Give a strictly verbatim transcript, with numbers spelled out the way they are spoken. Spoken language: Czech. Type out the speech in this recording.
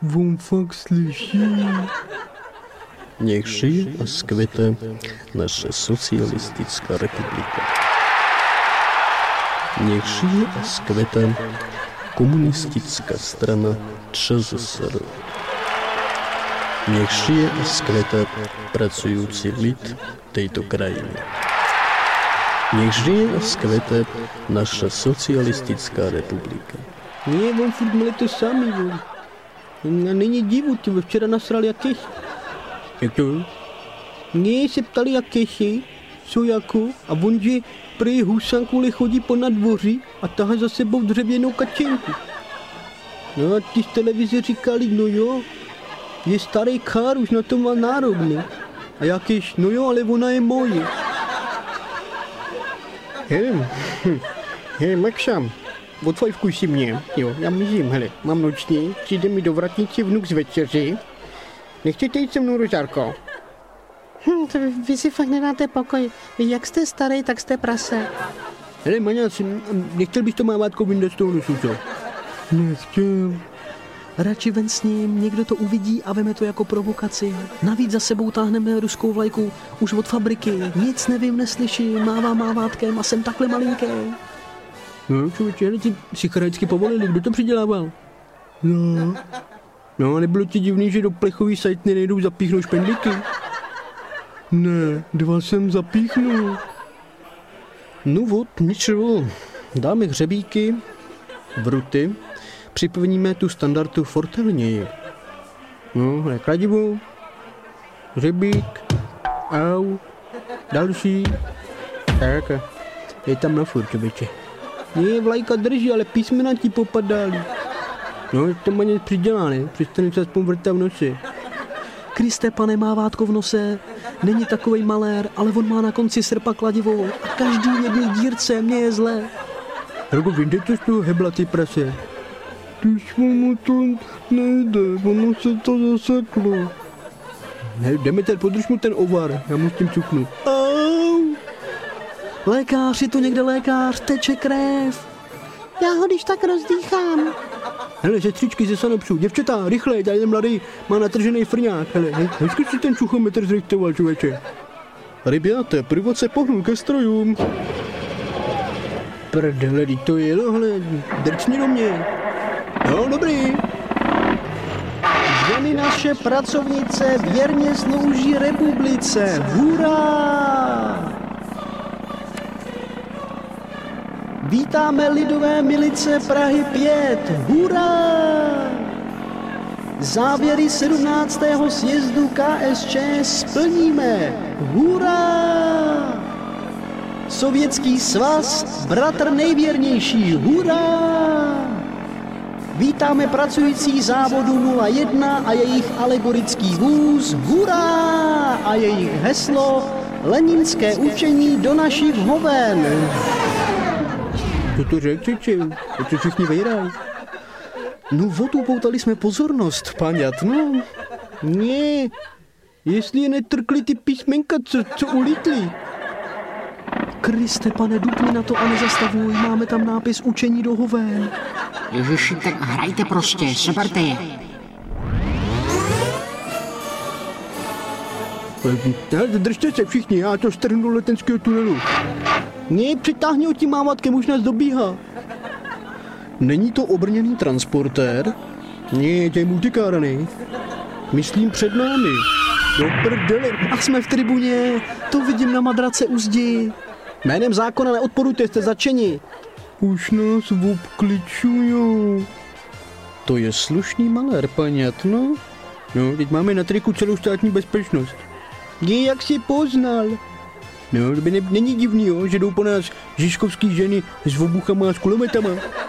On fakt slyší. Nech žije a zkvete naše socialistická republika. Nech žije a zkvete komunistická strana ČSSR. Nech žije a zkvete pracující lid této krajiny. Nech žije a zkvete naša socialistická republika. Nie, on furt měli to samý, on. Není divu, ty včera nasrali jak keši. Jak to? Nie, se ptali jak keši, co jako, a on, že prý Husan kvůli chodí po nadvoří a tahá za sebou dřevěnou kačenku. No a ty z televize říkali, no jo, je starý kár, už na to má nárok, ne? A jakýž, no jo, ale ona je moje. Hele, hm, hele, Maxam, odfajfkuj si mě, jo, já mizím, hele, mám noční, přijde mi do vratnici vnuk z večeři. Nechcete jít se mnou, Rožárko? Hm, to vy si fakt nedáte pokoj. Vy jak jste starý, tak jste prase. Hele, Maňac, nechtěl bys to mávátko vyndat z toho nosu, co? Nechtěl. Radši ven s ním, někdo to uvidí a veme to jako provokaci. Navíc za sebou táhneme ruskou vlajku už od fabriky. Nic nevím, neslyším, mává mávátkem a jsem takhle malinký. No, člověče, hele, ti psycharačky povolili, kdo to přidělával? No, no, nebylo ti divný, že do plechový sajtny nejdou zapíchnout špendlíky? Ne, dva jsem zapíchnul. No vod, ničeho. Dáme hřebíky, vruty, připevníme tu standardu fortelněji. No, hele, kladivo, hřebík, au, další. Tak, je tam na furt, člověče. Ne, vlajka drží, ale písmena ti popadaly. No, to má něco přidělá, ne? Přestane se aspoň vrtat v nose. Kriste, pane, mávátko v nose. Není takovej malér, ale on má na konci srpa kladivo a každý jedný dírce, mě je zle. Rogo, vyjde to z toho hebla, ty prase. Když mu to nejde, ono se to zaseklo. Ne, Demeter, podrž mu ten ovar, já mu s tím cuknu. Au! Lékař, je tu někde lékař, teče krev. Já ho když tak rozdýchám. Hele, sestřičky ze Sanopsu, děvčata, rychle, tady ten mladý má natržený frňák, hele, he, hezky si ten čuchometr zrychtoval, člověče. Rybáte, průvod se pohnul ke strojům. Prdele, to jelo, hele, drcni do mě. No, dobrý. Ženy naše pracovnice věrně slouží republice. Hurá! Vítáme lidové milice Prahy pět. Hurá! Závěry sedmnáctého sjezdu K S Č splníme. Hurá! Sovětský svaz, bratr nejvěrnější. Hurá! Vítáme pracující závodu nula jedna a jejich alegorický vůz. Hurá! A jejich heslo Leninské učení do našich hoven. Co to řekl, či? To všichni vejrají. No vodu poutali jsme pozornost, paňat, no. Ne, jestli je netrkli ty písmenka, co, co ulítli. Kriste, pane, dupni na to a nezastavuj, máme tam nápis učení do hoven. Ježiši, tak hrajte prostě, seberte je. Držte se všichni, já to strhnu do letenského tunelu. Ne, přitáhni ho tím mávátkem, už nás dobíhá. Není to obrněný transportér? Ne, to je multikára, ne? Myslím před námi. Do prdele. A jsme v tribuně, to vidím na madrace u zdi. Jménem zákona neodporujte, jste začeni. Už nás obkličujou. To je slušný malér, paňat, no. No, teď máme na triku celou státní bezpečnost. Je, jak si poznal. No, to by ne, není divný, jo, že jdou po nás žižkovský ženy s obuchama a s kulometama.